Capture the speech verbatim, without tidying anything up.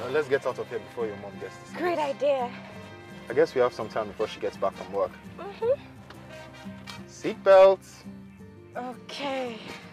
Uh, let's get out of here before your mom gets to see us. Great idea. I guess we have some time before she gets back from work. Mm-hmm. Seatbelts. Okay.